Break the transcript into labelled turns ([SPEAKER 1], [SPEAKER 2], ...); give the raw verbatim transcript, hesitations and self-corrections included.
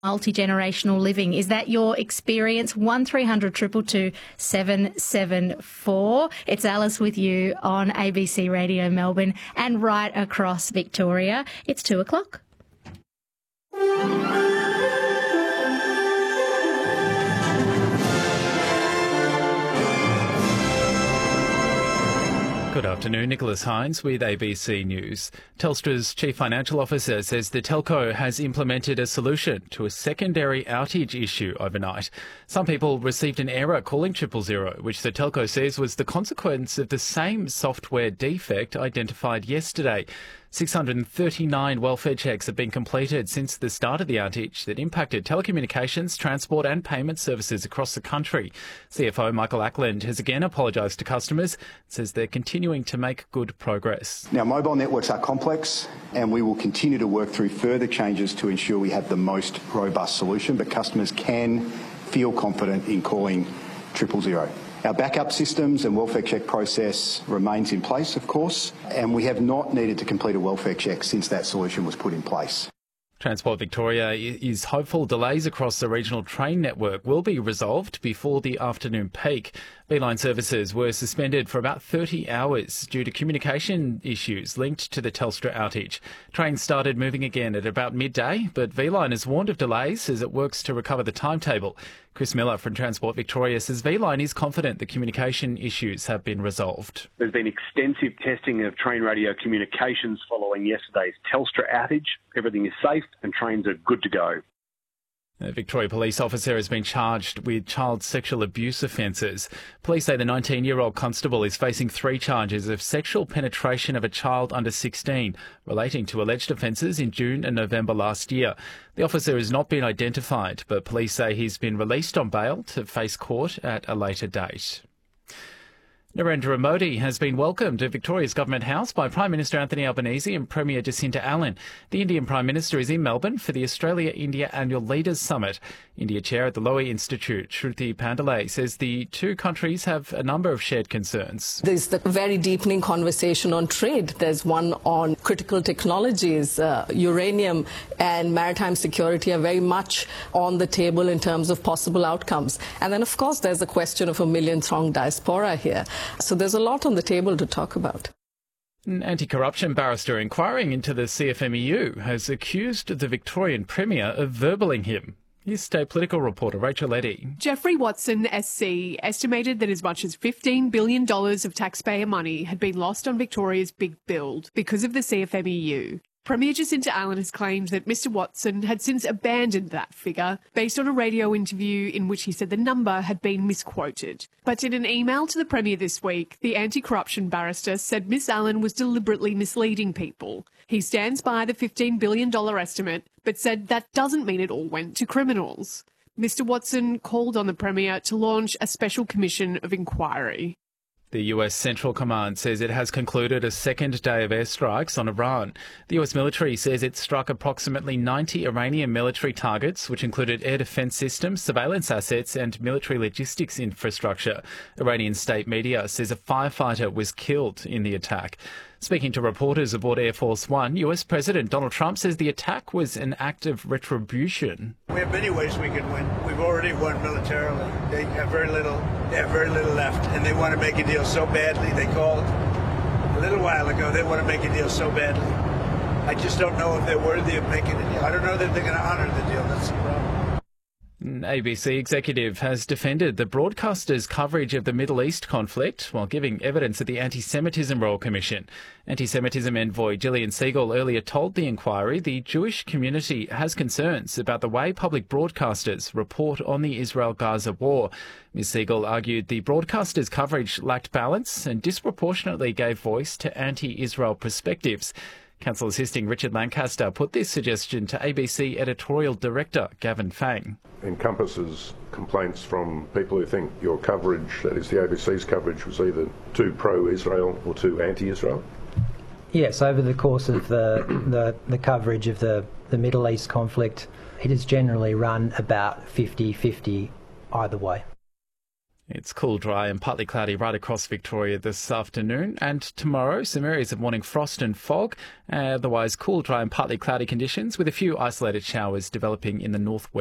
[SPEAKER 1] multi-generational living. Is that your experience? one three hundred two two two seven seven four. It's Alice with you on A B C Radio Melbourne and right across Victoria. It's two o'clock.
[SPEAKER 2] Good afternoon, Nicholas Hines with A B C News. Telstra's Chief Financial Officer says the telco has implemented a solution to a secondary outage issue overnight. Some people received an error calling triple zero, which the telco says was the consequence of the same software defect identified yesterday. six hundred thirty-nine welfare checks have been completed since the start of the outage that impacted telecommunications, transport and payment services across the country. C F O Michael Ackland has again apologised to customers and says they're continuing to make good progress.
[SPEAKER 3] Now, mobile networks are complex and we will continue to work through further changes to ensure we have the most robust solution, but customers can feel confident in calling triple zero. Our backup systems and welfare check process remains in place, of course, and we have not needed to complete a welfare check since that solution was put in place.
[SPEAKER 2] Transport Victoria is hopeful delays across the regional train network will be resolved before the afternoon peak. V-Line services were suspended for about thirty hours due to communication issues linked to the Telstra outage. Trains started moving again at about midday, but V-Line has warned of delays as it works to recover the timetable. Chris Miller from Transport Victoria says V-Line is confident the communication issues have been resolved.
[SPEAKER 4] There's been extensive testing of train radio communications following yesterday's Telstra outage. Everything is safe and trains are good to go.
[SPEAKER 2] A Victoria police officer has been charged with child sexual abuse offences. Police say the nineteen-year-old constable is facing three charges of sexual penetration of a child under sixteen, relating to alleged offences in June and November last year. The officer has not been identified, but police say he's been released on bail to face court at a later date. Narendra Modi has been welcomed to Victoria's Government House by Prime Minister Anthony Albanese and Premier Jacinta Allen. The Indian Prime Minister is in Melbourne for the Australia-India Annual Leaders Summit. India Chair at the Lowy Institute, Shruti Pandale, says the two countries have a number of shared concerns.
[SPEAKER 5] There's the very deepening conversation on trade. There's one on critical technologies. Uh, uranium and maritime security are very much on the table in terms of possible outcomes. And then, of course, there's the question of a million-strong diaspora here. So there's a lot on the table to talk about.
[SPEAKER 2] An anti-corruption barrister inquiring into the C F M E U has accused the Victorian Premier of verballing him. Here's State Political reporter Rachel Eddy.
[SPEAKER 6] Jeffrey Watson, S C, estimated that as much as fifteen billion dollars of taxpayer money had been lost on Victoria's big build because of the C F M E U. Premier Jacinta Allen has claimed that Mr Watson had since abandoned that figure based on a radio interview in which he said the number had been misquoted. But in an email to the Premier this week, the anti-corruption barrister said Miss Allen was deliberately misleading people. He stands by the fifteen billion dollars estimate, but said that doesn't mean it all went to criminals. Mr Watson called on the Premier to launch a special commission of inquiry.
[SPEAKER 2] The U S Central Command says it has concluded a second day of airstrikes on Iran. The U S military says it struck approximately ninety Iranian military targets, which included air defence systems, surveillance assets and military logistics infrastructure. Iranian state media says a firefighter was killed in the attack. Speaking to reporters aboard Air Force One, U S President Donald Trump says the attack was an act of retribution.
[SPEAKER 7] We have many ways we can win. We've already won militarily. They have very little, they have very little left, and they want to make a deal so badly. They called a little while ago. They want to make a deal so badly. I just don't know if they're worthy of making a deal. I don't know that they're going to honor the deal. That's the problem.
[SPEAKER 2] An A B C executive has defended the broadcaster's coverage of the Middle East conflict while giving evidence at the Anti-Semitism Royal Commission. Anti-Semitism envoy Gillian Siegel earlier told the inquiry the Jewish community has concerns about the way public broadcasters report on the Israel-Gaza war. Miz Siegel argued the broadcaster's coverage lacked balance and disproportionately gave voice to anti-Israel perspectives. Council Assisting Richard Lancaster put this suggestion to A B C editorial director Gavin Fang.
[SPEAKER 8] Encompasses complaints from people who think your coverage, that is the A B C's coverage, was either too pro-Israel or too anti-Israel?
[SPEAKER 9] Yes, over the course of the, the, the coverage of the, the Middle East conflict, it has generally run about fifty fifty either way.
[SPEAKER 2] It's cool, dry and partly cloudy right across Victoria this afternoon. And tomorrow, some areas of morning frost and fog. Otherwise, cool, dry and partly cloudy conditions with a few isolated showers developing in the northwest.